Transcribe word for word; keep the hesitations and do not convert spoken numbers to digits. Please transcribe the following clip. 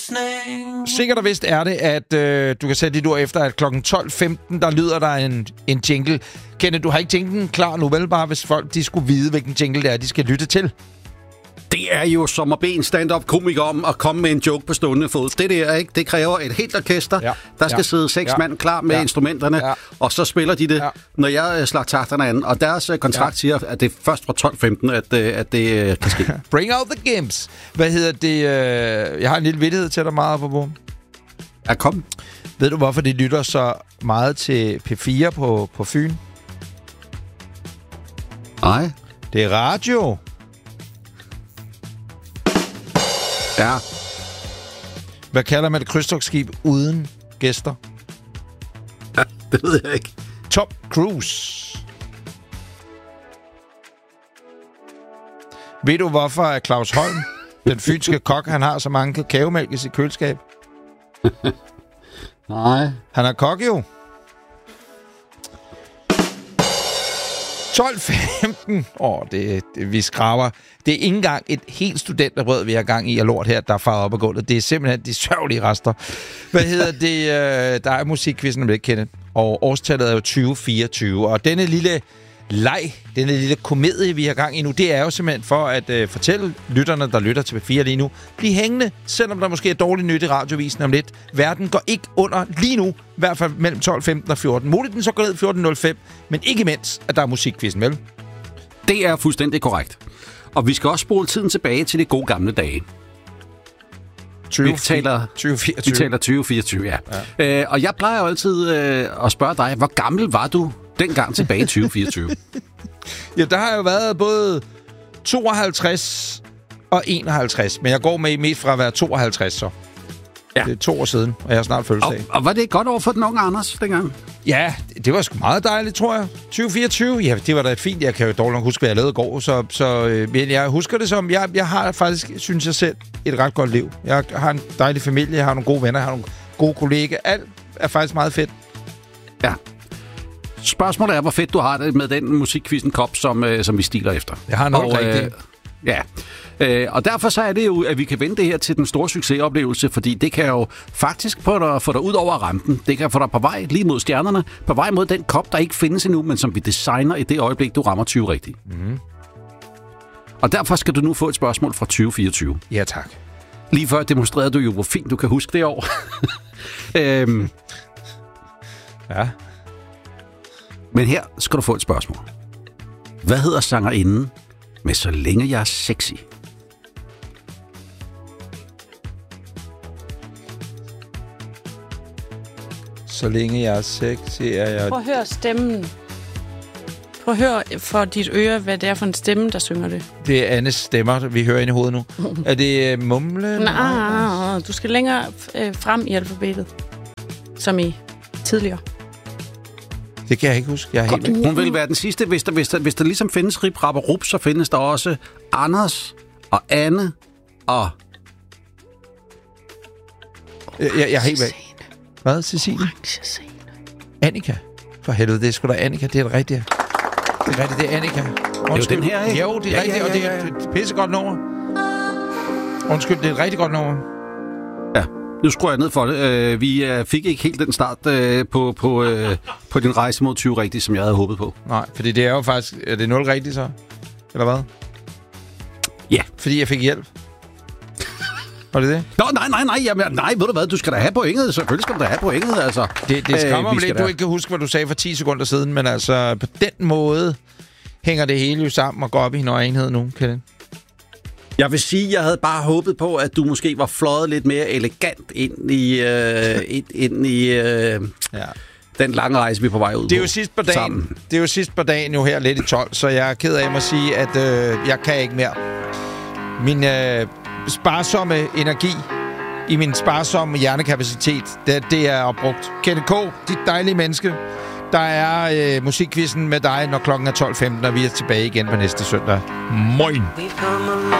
Sikkert og vist er det, at øh, du kan sætte dit ord efter, at klokken tolv femten, der lyder der en, en jingle. Kenneth, du har ikke jinglen klar nu, vel? Bare hvis folk de skulle vide, hvilken jingle det er, de skal lytte til. Det er jo som at bede en stand-up-komiker om at komme med en joke på stående fod. Det der, ikke? Det kræver et helt orkester. Ja. Der skal ja. sidde seks ja. mand klar med ja. instrumenterne, ja. og så spiller de det, ja. når jeg slår takterne an. Og deres kontrakt ja. siger, at det er først fra tolv femten, at, at det kan ske. Bring out the gimps. Hvad hedder det? Jeg har en lille vittighed til dig meget på bord. Ja, kom. Ved du, hvorfor de lytter så meget til P fire på, på Fyn? Nej. Det er radio. Ja. Hvad kalder man et krydstogtskib uden gæster? Ja, det ved jeg ikke. Tom Cruise. Ved du, hvorfor er Claus Holm, den fynske kok, han har så mange kakaomælk i sit køleskab? Nej. Han er kok jo. tolv femten. Åh, det, det, vi skraber. Det er ikke engang et helt studenterbrød, vi har gang i, og lort her, der er faret op og gulvet. Det er simpelthen de sørgelige rester. Hvad hedder det? Øh, der er musikkvisten, om det ikke kender. Og årstallet er jo tyve fireogtyve. Og denne lille leg, denne lille komedie, vi har gang i nu, det er jo simpelthen for at øh, fortælle lytterne, der lytter til P fire lige nu, bliv hængende, selvom der måske er dårligt nyt i radiovisen om lidt. Verden går ikke under lige nu, i hvert fald mellem tolv femten og fjorten. Muligt den så går ned fjorten nul fem, men ikke imens, at der er musikkvisten, vel? Det er fuldstændig korrekt. Og vi skal også spole tiden tilbage til de gode gamle dage. tyve, vi taler tyve fireogtyve. Vi taler tyve fireogtyve, ja. ja. Øh, og jeg plejer jo altid øh, at spørge dig, hvor gammel var du dengang tilbage i tyve fireogtyve? Ja, der har jo været både tooghalvtreds og enoghalvtreds, men jeg går med mest fra at være tooghalvtreds så. Ja. Det er to år siden, og jeg har snart fødselsdag. Og, og var det godt over for den unge Anders dengang? Ja, det var sgu meget dejligt, tror jeg. tyve fireogtyve, ja, det var da fint. Jeg kan jo dårligt nok huske, hvad jeg lavede i går, så, så øh, men jeg husker det som, jeg, jeg har faktisk, synes jeg selv, et ret godt liv. Jeg har en dejlig familie, jeg har nogle gode venner, jeg har nogle gode kollegaer. Alt er faktisk meget fedt. Ja. Spørgsmålet er, hvor fedt du har det med den musikkvisten-kop, som, øh, som vi stiler efter. Jeg har noget og, rigtigt. Øh, ja. Øh, og derfor så er det jo, at vi kan vende det her til den store succesoplevelse, fordi det kan jo faktisk få dig, få dig ud over rampen. Det kan få dig på vej lige mod stjernerne, på vej mod den kop, der ikke findes endnu, men som vi designer i det øjeblik, du rammer tyve rigtigt. Mm. Og derfor skal du nu få et spørgsmål fra tyve fireogtyve. Ja, tak. Lige før demonstrerede du jo, hvor fint du kan huske det år. øhm, ja. Men her skal du få et spørgsmål. Hvad hedder sangerinden med Så længe jeg er sexy? Så længe jeg er sexy, er jeg... Prøv at høre stemmen. Prøv at høre for dit øre, hvad det er for en stemme, der synger det. Det er Annes stemmer, vi hører ind i hovedet nu. Er det uh, mumle? Nej, du skal længere øh, frem i alfabetet. Som i tidligere. Det kan jeg ikke huske. Jeg er helt Hun vil være den sidste. Hvis der, hvis der, hvis der ligesom findes Rip, Rap og Rup, så findes der også Anders og Anne og... Jeg, jeg, jeg er helt væk. Hvad, Cecilie? Annika. For helvede, det er sgu da Annika. Det er det rigtige. Det er rigtigt, det er Annika. Undskyld. Det er den her, ikke? Jo, det er ja, rigtigt, ja, ja, ja. og det er et pissegodt nummer. Undskyld, det er et rigtig godt nummer. Ja, nu skruer jeg ned for det. Vi fik ikke helt den start på, på, på din rejse mod tyve rigtigt, som jeg havde håbet på. Nej, fordi det er jo faktisk... Er det nul rigtigt så? Eller hvad? Ja. Fordi jeg fik hjælp. Var det det? Nå, nej, nej, nej, jamen, nej, ved du hvad, du skal da have pointet, selvfølgelig skal du da have pointet, altså. Det, det skræmmer mig lidt, du ikke kan huske, hvad du sagde for ti sekunder siden, men altså, på den måde hænger det hele jo sammen og går op i en enhed nu, Kenneth. Jeg vil sige, jeg havde bare håbet på, at du måske var fløjet lidt mere elegant ind i, øh, ind, ind i øh, ja. den lange rejse, vi er på vej ud det er jo sidst på dagen, sammen. Det er jo sidst på dagen jo her lidt i tolv, så jeg er ked af at sige, at øh, jeg kan ikke mere. Min... Øh, sparsomme energi i min sparsomme hjernekapacitet, det, det er opbrugt. Kenneth K., dit dejlige menneske. Der er øh, musikkvisten med dig, når klokken er tolv femten, og vi er tilbage igen på næste søndag. Moin!